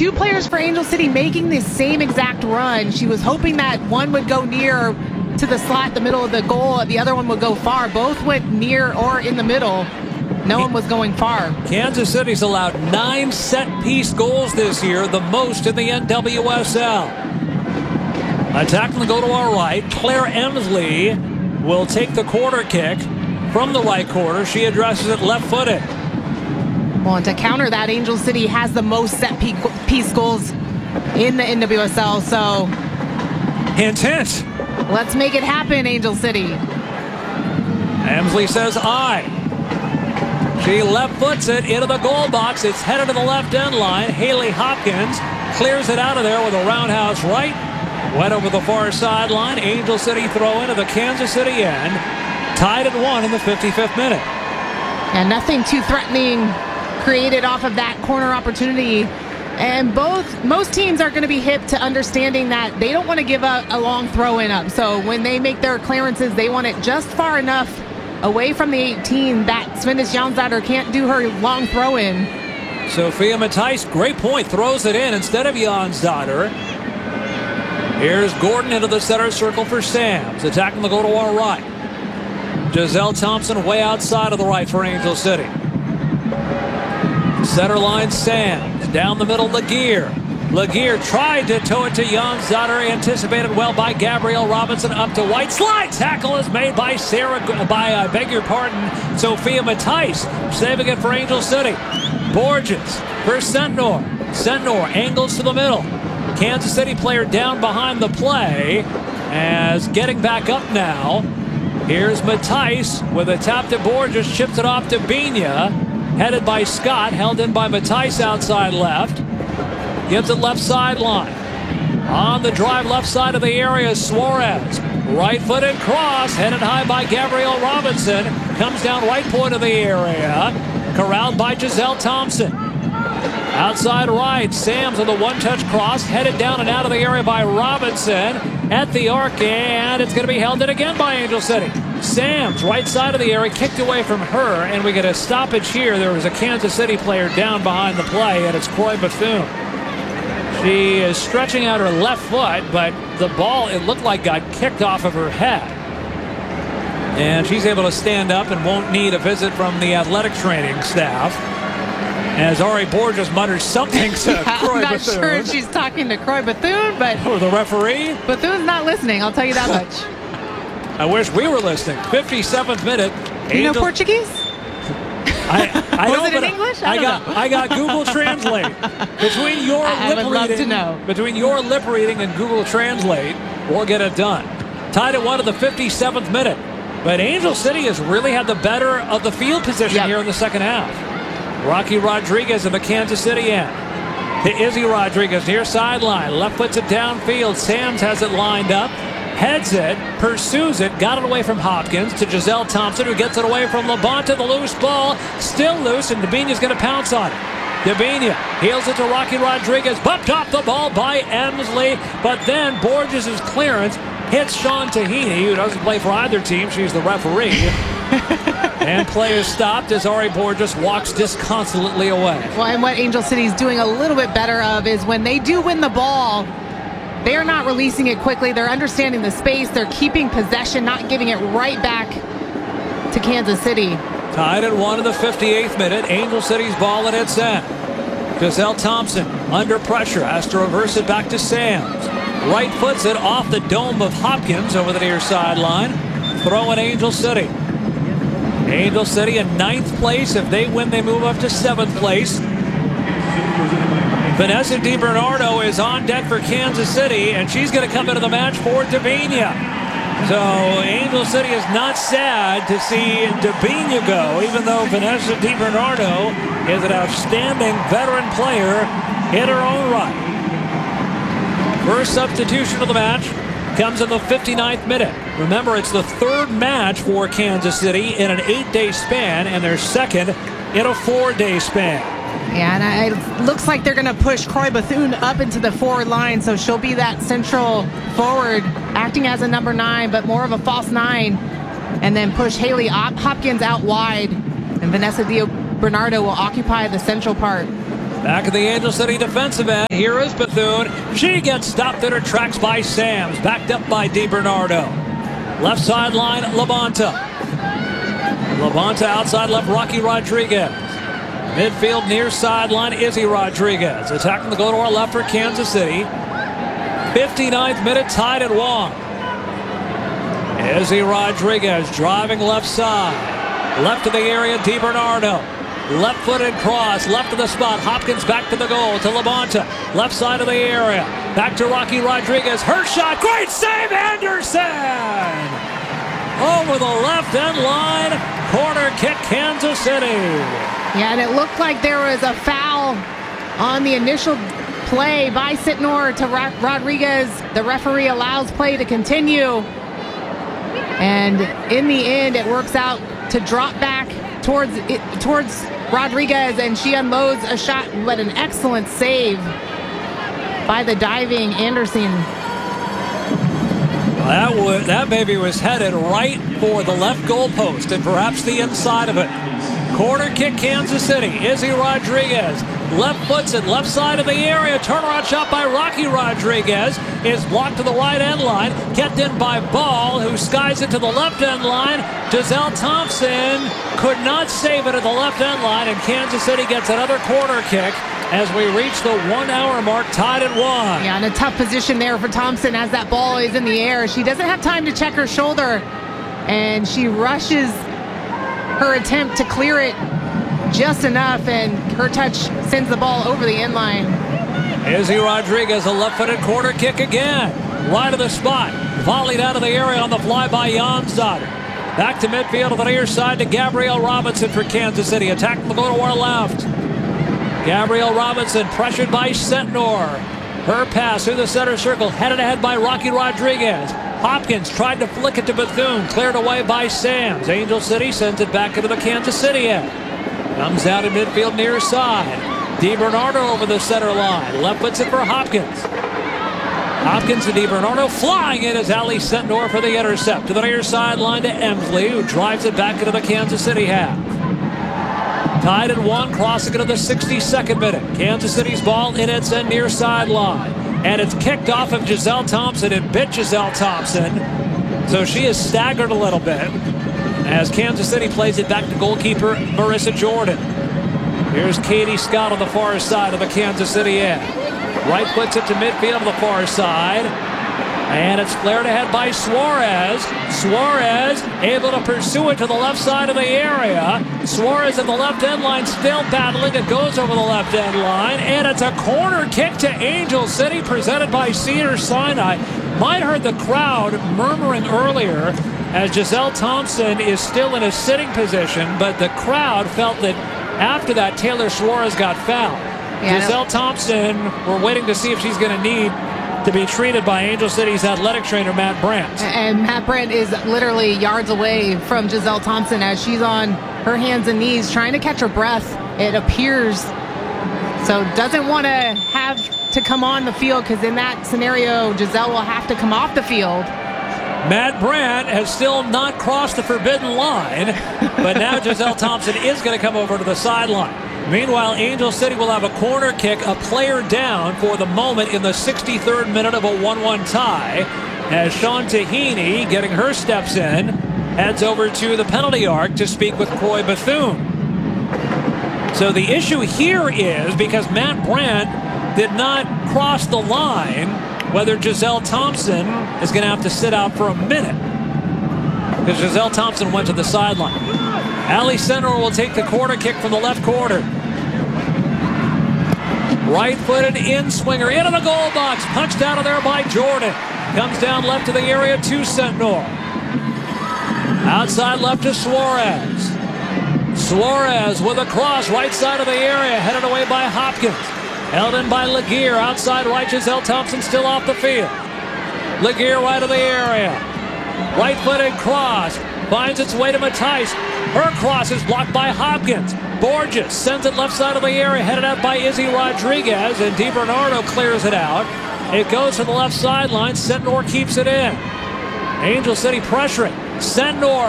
two players for Angel City making the same exact run. She was hoping that one would go near to the slot, the middle of the goal. The other one would go far. Both went near or in the middle. No one was going far. Kansas City's allowed 9 set-piece goals this year, the most in the NWSL. Attacking the go to our right. Claire Emsley will take the corner kick from the right corner. She addresses it left-footed. Well, and to counter that, Angel City has the most set-piece goals in the NWSL. So, hint, hint. Let's make it happen, Angel City. Emsley says aye. She left foots it into the goal box. It's headed to the left end line. Haley Hopkins clears it out of there with a roundhouse right. Went over the far sideline. Angel City throw into the Kansas City end. Tied at 1 in the 55th minute. And nothing too threatening created off of that corner opportunity. And most teams are going to be hip to understanding that they don't want to give a long throw in up. So when they make their clearances, they want it just far enough away from the 18 that Svennis Jansdatter can't do her long throw in. Sophia Matthijs, great point, throws it in instead of Jansdatter. Here's Gordon into the center circle for Sams, attacking the goal to our right. Giselle Thompson way outside of the right for Angel City. Center line Sams, down the middle Laguerre. Laguerre tried to tow it to Jansdatter, anticipated well by Gabrielle Robinson, up to White. Slide tackle is made by Sophia Matthijs, saving it for Angel City. Borges for Sentnor. Sentnor angles to the middle. Kansas City player down behind the play, as getting back up now. Here's Matthijs with a tap to Borges, chips it off to Bina, headed by Scott, held in by Matthijs outside left. Gives it left sideline. On the drive left side of the area, Suarez. Right-footed cross, headed high by Gabrielle Robinson. Comes down right point of the area. Corralled by Giselle Thompson. Outside right, Sams with a one-touch cross. Headed down and out of the area by Robinson. At the arc, and it's going to be held in again by Angel City. Sams, right side of the area, kicked away from her, and we get a stoppage here. There was a Kansas City player down behind the play, and it's Croy Bethune. She is stretching out her left foot, but the ball, it looked like, got kicked off of her head. And she's able to stand up and won't need a visit from the athletic training staff. As Ari Borges mutters something to Croy Bethune. I'm not sure if she's talking to Croy Bethune, but... Or the referee. Bethune's not listening, I'll tell you that much. I wish we were listening. 57th minute. You know Portuguese? I Was know, it in English? I got Google Translate. Between your lip reading and Google Translate, we'll get it done. Tied at 1 to the 57th minute. But Angel City has really had the better of the field position here in the second half. Rocky Rodriguez in the Kansas City end. To Izzy Rodriguez near sideline. Left puts it downfield. Sams has it lined up. Heads it, pursues it, got it away from Hopkins to Giselle Thompson, who gets it away from Labonte. The loose ball, still loose, and Debina's going to pounce on it. Debina heels it to Rocky Rodriguez, bumped off the ball by Emsley, but then Borges' clearance hits Sean Tahini, who doesn't play for either team. She's the referee. And play is stopped as Ari Borges walks disconsolately away. Well, and what Angel City's doing a little bit better of is when they do win the ball, they're not releasing it quickly. They're understanding the space. They're keeping possession, not giving it right back to Kansas City. Tied at 1 in the 58th minute. Angel City's ball at its end. Giselle Thompson under pressure, has to reverse it back to Sams. Right foots it off the dome of Hopkins over the near sideline. Throw in Angel City. Angel City in 9th place. If they win, they move up to 7th place. Vanessa DiBernardo is on deck for Kansas City, and she's going to come into the match for Debina. So Angel City is not sad to see Debina go, even though Vanessa DiBernardo is an outstanding veteran player in her own right. First substitution of the match comes in the 59th minute. Remember, it's the third match for Kansas City in an 8-day span, and their second in a 4-day span. Yeah, and it looks like they're going to push Croy Bethune up into the forward line, so she'll be that central forward, acting as a number 9, but more of a false 9, and then push Haley Hopkins out wide, and Vanessa DiBernardo will occupy the central part. Back at the Angel City defensive end, here is Bethune. She gets stopped in her tracks by Sams, backed up by DiBernardo. Left sideline, Labonta. Labonta outside left, Rocky Rodriguez. Midfield near sideline, Izzy Rodriguez. Attacking the goal to our left for Kansas City. 59th minute, tied at 1. Izzy Rodriguez driving left side. Left of the area, DiBernardo. Left-footed cross, left of the spot. Hopkins back to the goal to Labonta. Left side of the area. Back to Rocky Rodriguez. Her shot. Great save, Anderson! Over the left end line. Corner kick, Kansas City. Yeah, and it looked like there was a foul on the initial play by Sitnor to Rodriguez. The referee allows play to continue. And in the end, it works out to drop back towards Rodriguez, and she unloads a shot, but an excellent save by the diving Anderson. That baby was headed right for the left goalpost and perhaps the inside of it. Corner kick, Kansas City. Izzy Rodriguez left foots it, left side of the area. Turnaround shot by Rocky Rodriguez is blocked to the right end line. Kept in by Ball, who skies it to the left end line. Giselle Thompson could not save it at the left end line, and Kansas City gets another corner kick as we reach the 1 hour mark, tied at 1. Yeah, in a tough position there for Thompson as that ball is in the air. She doesn't have time to check her shoulder, and she rushes her attempt to clear it just enough, and her touch sends the ball over the end line. Izzy Rodriguez, a left-footed corner kick again. Right of the spot. Volleyed out of the area on the fly by Jansdotter. Back to midfield to the near side to Gabrielle Robinson for Kansas City. Attacking the goal to our left. Gabrielle Robinson pressured by Sentnor. Her pass through the center circle, headed ahead by Rocky Rodriguez. Hopkins tried to flick it to Bethune, cleared away by Sams. Angel City sends it back into the Kansas City end. Comes down in midfield near side. DiBernardo over the center line. Left puts it for Hopkins. Hopkins and DiBernardo flying in as Ali Sentnor for the intercept. To the near sideline to Emsley, who drives it back into the Kansas City half. Tied at 1, crossing into the 62nd minute. Kansas City's ball in its end near sideline. And it's kicked off of Giselle Thompson. It bit Giselle Thompson. So she is staggered a little bit as Kansas City plays it back to goalkeeper Marissa Jordan. Here's Katie Scott on the far side of the Kansas City end. Right puts it to midfield on the far side. And it's flared ahead by Suarez. Suarez able to pursue it to the left side of the area. Suarez at the left end line still battling. It goes over the left end line. And it's a corner kick to Angel City presented by Cedars-Sinai. Might heard the crowd murmuring earlier as Giselle Thompson is still in a sitting position. But the crowd felt that after that, Taylor Suarez got fouled. Yeah, Giselle Thompson, we're waiting to see if she's going to need to be treated by Angel City's athletic trainer, Matt Brandt. And Matt Brandt is literally yards away from Giselle Thompson as she's on her hands and knees trying to catch her breath, it appears. So doesn't want to have to come on the field, because in that scenario, Giselle will have to come off the field. Matt Brandt has still not crossed the forbidden line, but now Giselle Thompson is going to come over to the sideline. Meanwhile, Angel City will have a corner kick, a player down for the moment in the 63rd minute of a 1-1 tie, as Sean Tahini, getting her steps in, heads over to the penalty arc to speak with Croy Bethune. So the issue here is, because Matt Brandt did not cross the line, whether Giselle Thompson is going to have to sit out for a minute, because Giselle Thompson went to the sideline. Ali Sentnor will take the corner kick from the left corner. Right-footed in-swinger into the goal box. Punched out of there by Jordan. Comes down left to the area to Sentnor. Outside left to Suarez. Suarez with a cross right side of the area. Headed away by Hopkins. Held in by Laguerre. Outside right, Giselle Thompson still off the field. Laguerre right of the area. Right-footed cross. Finds its way to Matthijs. Her cross is blocked by Hopkins. Borges sends it left side of the area, headed out by Izzy Rodriguez, and DiBernardo clears it out. It goes to the left sideline. Sentnor keeps it in. Angel City pressuring. Sentnor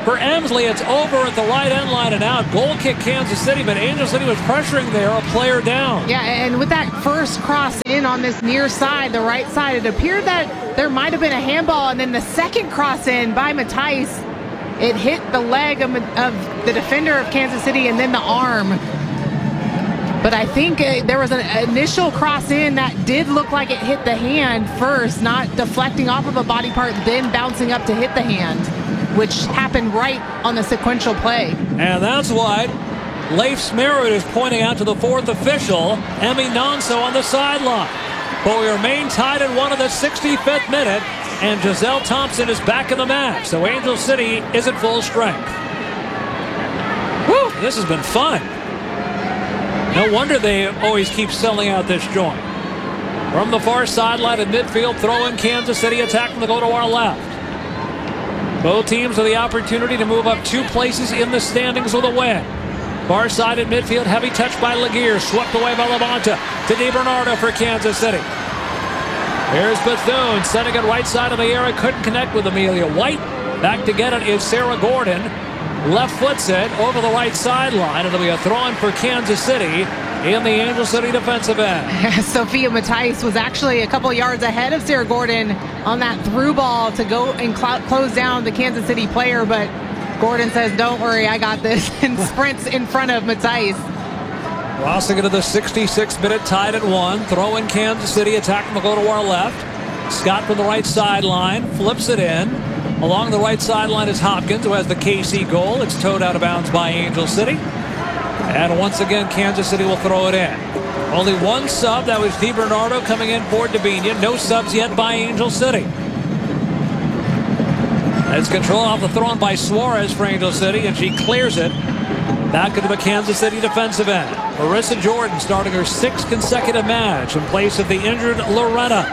for Emsley. It's over at the right end line and out. Goal kick Kansas City, but Angel City was pressuring there, a player down. Yeah, and with that first cross in on this near side, the right side, it appeared that there might have been a handball, and then the second cross in by Matthijs, it hit the leg of the defender of Kansas City and then the arm. But I think there was an initial cross in that did look like it hit the hand first, not deflecting off of a body part, then bouncing up to hit the hand, which happened right on the sequential play. And that's why Leif Smerud is pointing out to the fourth official, Emmy Nonso, on the sideline. But we remain tied at 1 of the 65th minute, and Giselle Thompson is back in the match. So Angel City is at full strength. Woo! This has been fun. No wonder they always keep selling out this joint. From the far sideline at midfield, throw in Kansas City, attacking the goal to our left. Both teams have the opportunity to move up 2 places in the standings with a win. Far side at midfield, heavy touch by Laguerre, swept away by Labonta to DiBernardo for Kansas City. Here's Bethune, setting it right side of the area, couldn't connect with Amelia White. Back to get it is Sarah Gordon. Left foots it over the right sideline. It'll be a throw-in for Kansas City in the Angel City defensive end. Sophia Matthijs was actually a couple yards ahead of Sarah Gordon on that through ball to go and close down the Kansas City player, but Gordon says, "Don't worry, I got this," and sprints in front of Matthijs. Crossing into the 66th minute, tied at 1. Throw in Kansas City, attacking the goal to our left. Scott from the right sideline, flips it in. Along the right sideline is Hopkins, who has the KC goal. It's towed out of bounds by Angel City. And once again, Kansas City will throw it in. Only one sub, that was DiBernardo coming in for Debinha. No subs yet by Angel City. It's control off the throw by Suarez for Angel City, and she clears it back into the Kansas City defensive end. Marissa Jordan starting her 6th consecutive match in place of the injured Loretta.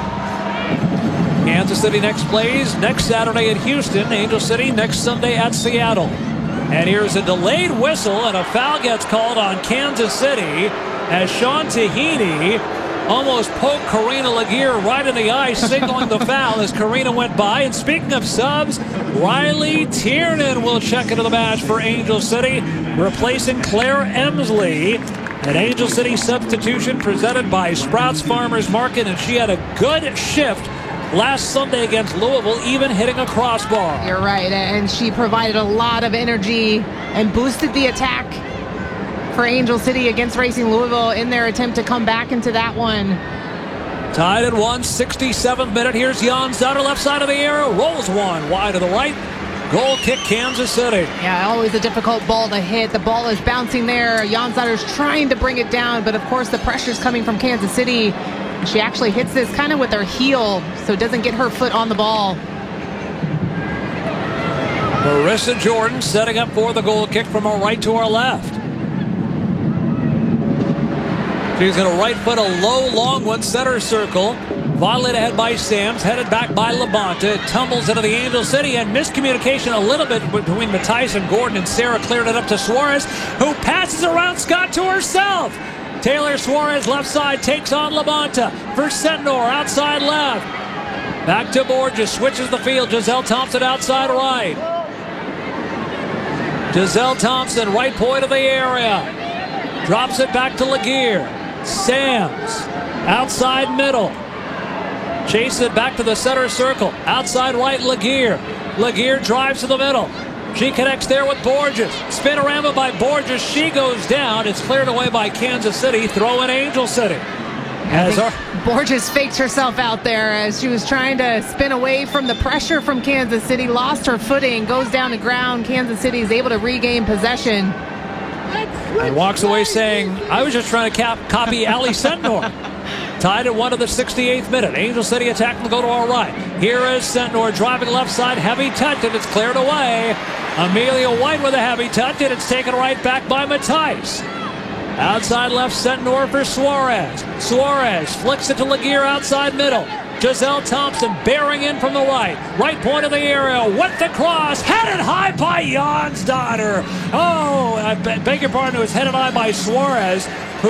Kansas City next plays next Saturday at Houston. Angel City next Sunday at Seattle. And here's a delayed whistle, and a foul gets called on Kansas City as Sean Tahini almost poked Karina Laguerre right in the eye, signaling the foul as Karina went by. And speaking of subs, Riley Tiernan will check into the match for Angel City, replacing Claire Emsley. An Angel City substitution presented by Sprouts Farmers Market, and she had a good shift last Sunday against Louisville, even hitting a crossbar. You're right, and she provided a lot of energy and boosted the attack for Angel City against Racing Louisville in their attempt to come back into that one. Tied at 1, 67th minute. Here's Jan Zutter, left side of the arrow, rolls one wide to the right. Goal kick, Kansas City. Yeah, always a difficult ball to hit. The ball is bouncing there. Jan Zutter's trying to bring it down, but of course the pressure's coming from Kansas City. She actually hits this kind of with her heel, so it doesn't get her foot on the ball. Marissa Jordan setting up for the goal kick from our right to our left. She's going to right foot a low, long one, center circle. Volleyed ahead by Sams, headed back by Labonta. It tumbles into the Angel City, and miscommunication a little bit between Matthijs and Gordon, and Sarah cleared it up to Suarez, who passes around Scott to herself. Taylor Suarez left side takes on Labonta for Sentnor outside left. Back to Borges, switches the field. Giselle Thompson outside right. Giselle Thompson, right point of the area. Drops it back to Laguerre. Sams, outside middle. Chases it back to the center circle. Outside right, Laguerre. Laguerre drives to the middle. She connects there with Borges. Spinorama by Borges. She goes down. It's cleared away by Kansas City. Throw in Angel City. Borges faked herself out there as she was trying to spin away from the pressure from Kansas City. Lost her footing. Goes down to ground. Kansas City is able to regain possession. And walks away saying, I was just trying to copy Ali Sentnor. Tied at 1 of the 68th minute. Angel City attacking the goal to our right. Here is Sentnor driving left side. Heavy touch, and it's cleared away. Amelia White with a heavy touch, and it's taken right back by Matthijs. Outside left, Sentnor for Suarez. Suarez flicks it to Laguerre outside middle. Giselle Thompson bearing in from the right. Right point of the area with the cross. Headed high by Jansdotter. Oh, I beg your pardon, it was headed high by Suarez, who passed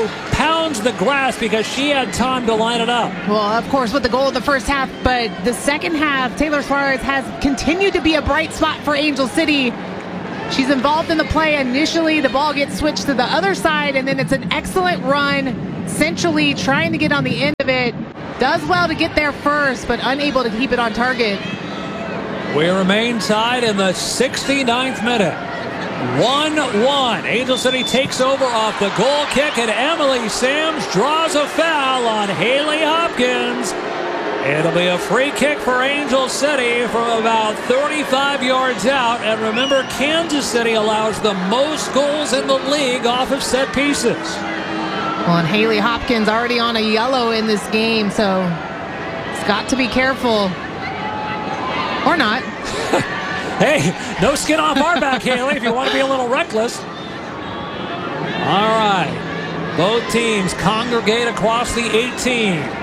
pounds the glass because she had time to line it up. Well, of course, with the goal of the first half, but the second half, Taylor Suarez has continued to be a bright spot for Angel City. She's involved in the play. Initially, the ball gets switched to the other side, and then it's an excellent run centrally, trying to get on the end of it. Does well to get there first, but unable to keep it on target. We remain tied in the 69th minute. 1-1. Angel City takes over off the goal kick, and Emily Sams draws a foul on Haley Hopkins. It'll be a free kick for Angel City from about 35 yards out. And remember, Kansas City allows the most goals in the league off of set pieces. Well, and Haley Hopkins already on a yellow in this game, so it's got to be careful. Or not. Hey, no skin off our back, Haley, if you want to be a little reckless. All right. Both teams congregate across the 18.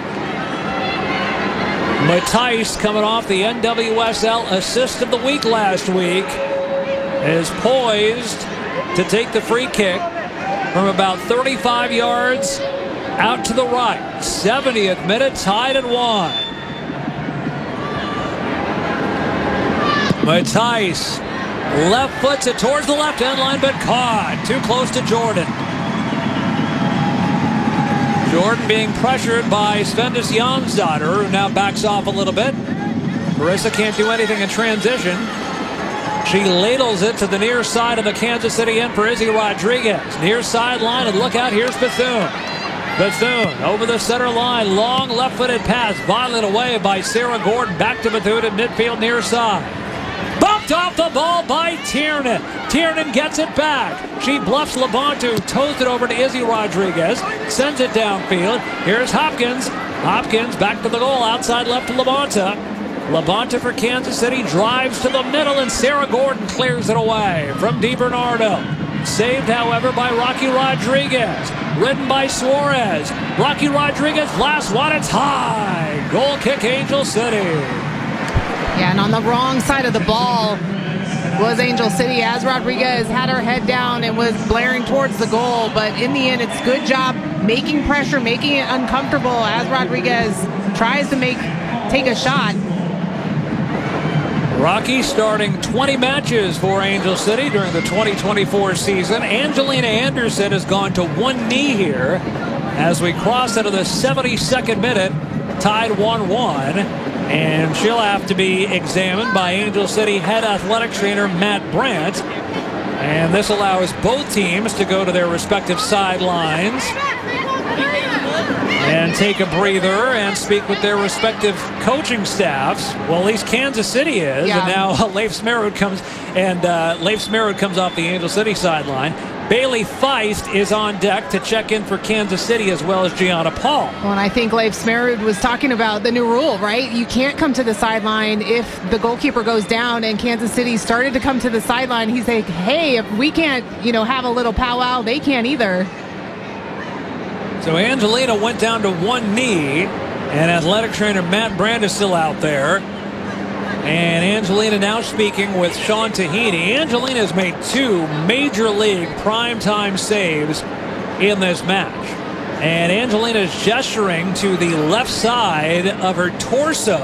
Matthijs, coming off the NWSL Assist of the Week last week, is poised to take the free kick from about 35 yards out to the right. 70th minute, tied at 1. Matthijs left foots it towards the left end line, but caught too close to Jordan. Jordan being pressured by Svendis Jonsdottir, who now backs off a little bit. Marissa can't do anything in transition. She ladles it to the near side of the Kansas City end for Izzy Rodriguez. Near sideline, and look out, here's Bethune. Bethune over the center line, long left-footed pass, violent away by Sarah Gordon. Back to Bethune at midfield near side. Bumped off the ball by Tiernan. Tiernan gets it back. She bluffs Labonte, toes it over to Izzy Rodriguez, sends it downfield. Here's Hopkins. Hopkins back to the goal, outside left to Labonte. Labonte for Kansas City drives to the middle, and Sarah Gordon clears it away from DiBernardo. Saved, however, by Rocky Rodriguez. Ridden by Suarez. Rocky Rodriguez, last one, it's high. Goal kick, Angel City. Yeah, and on the wrong side of the ball was Angel City, as Rodriguez had her head down and was blaring towards the goal. But in the end, it's good job making pressure, making it uncomfortable as Rodriguez tries to take a shot. Rocky starting 20 matches for Angel City during the 2024 season. Angelina Anderson has gone to one knee here as we cross into the 72nd minute, tied 1-1. And she'll have to be examined by Angel City head athletic trainer Matt Brandt. And this allows both teams to go to their respective sidelines and take a breather and speak with their respective coaching staffs. Well, at least Kansas City is. Yeah. And now Leif Smerud comes off the Angel City sideline. Bailey Feist is on deck to check in for Kansas City, as well as Gianna Paul. Well, and I think Leif Smerud was talking about the new rule, right? You can't come to the sideline if the goalkeeper goes down, and Kansas City started to come to the sideline. He's like, hey, if we can't, have a little powwow, they can't either. So Angelina went down to one knee, and athletic trainer Matt Brandt is still out there. And Angelina now speaking with Sean Tahini. Angelina has made 2 major league primetime saves in this match. And Angelina is gesturing to the left side of her torso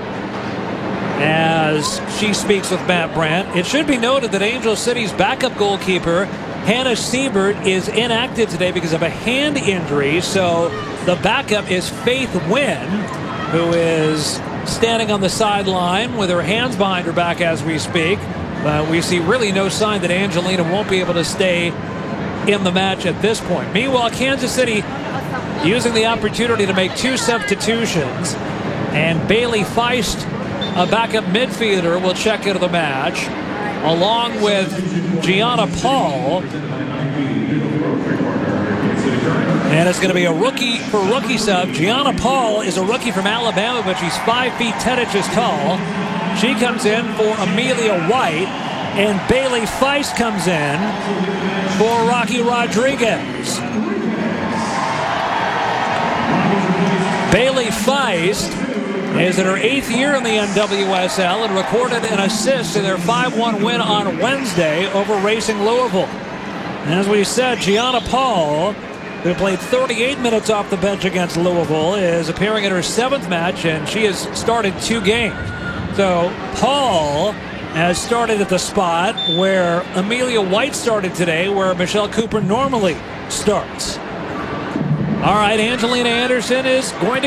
as she speaks with Matt Brandt. It should be noted that Angel City's backup goalkeeper, Hannah Siebert, is inactive today because of a hand injury. So the backup is Faith Wynn, who is standing on the sideline with her hands behind her back as we speak. We see really no sign that Angelina won't be able to stay in the match at this point. Meanwhile, Kansas City using the opportunity to make 2 substitutions, and Bailey Feist, a backup midfielder, will check into the match along with Gianna Paul. And it's going to be a rookie sub. Gianna Paul is a rookie from Alabama, but she's 5 feet 10 inches tall. She comes in for Amelia White, and Bailey Feist comes in for Rocky Rodriguez. Bailey Feist is in her 8th year in the NWSL and recorded an assist in their 5-1 win on Wednesday over Racing Louisville. And as we said, Gianna Paul who played 38 minutes off the bench against Louisville, is appearing in her 7th match, and she has started 2 games. So Paul has started at the spot where Amelia White started today, where Michelle Cooper normally starts. All right, Angelina Anderson is going to